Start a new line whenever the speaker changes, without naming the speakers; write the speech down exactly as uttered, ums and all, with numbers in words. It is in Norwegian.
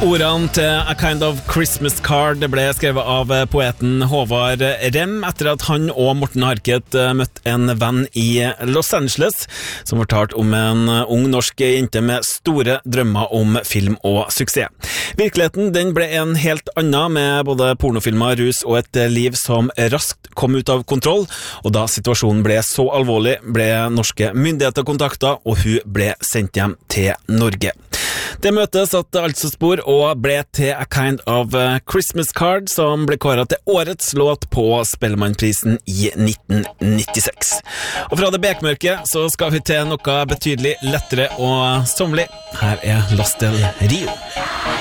Ordene til A Kind of Christmas Card ble skrevet av poeten Håvard Rem etter at han og Morten Harket møtte en venn i Los Angeles som fortalte om en ung norsk jente med store drømmer om film og suksess. Virkeligheten den ble en helt annen med både pornofilmer, rus og et liv som raskt kom ut av kontroll, og da situasjonen ble så alvorlig ble norske myndigheter kontaktet og hun ble sendt hjem til Norge. Det møtet satt altså spor og ble til A Kind of Christmas Card, som ble kåret til årets låt på Spellemannprisen i nitten nittiseks. Og fra det bekmørke så skal vi til noe betydelig lettere og sommerlig. Her er Lastel Rio.